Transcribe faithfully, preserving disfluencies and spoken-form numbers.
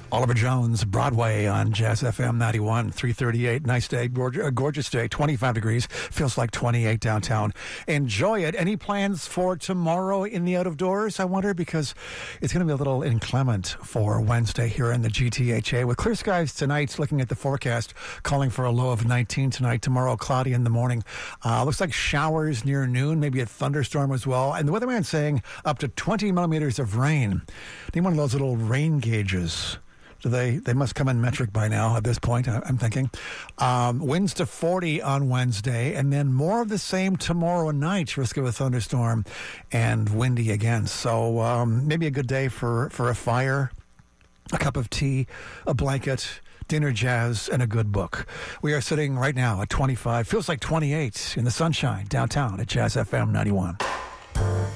Oliver Jones, Broadway on Jazz F M ninety-one, three thirty-eight. Nice day, gorgeous, gorgeous day, twenty-five degrees. Feels like twenty-eight downtown. Enjoy it. Any plans for tomorrow in the out of doors, I wonder? Because it's going to be a little inclement for Wednesday here in the G T H A. With clear skies tonight, looking at the forecast, calling for a low of nineteen tonight. Tomorrow, cloudy in the morning. Uh, looks like showers near noon, maybe a thunderstorm as well. And the weatherman's saying up to twenty millimeters of rain. Need one of those little rain gauges. Do they, they must come in metric by now at this point, I'm thinking. Um, winds to forty on Wednesday, and then more of the same tomorrow night. Risk of a thunderstorm and windy again. So um, maybe a good day for, for a fire, a cup of tea, a blanket, dinner, jazz, and a good book. We are sitting right now at twenty-five. Feels like twenty-eight in the sunshine downtown at Jazz F M ninety-one.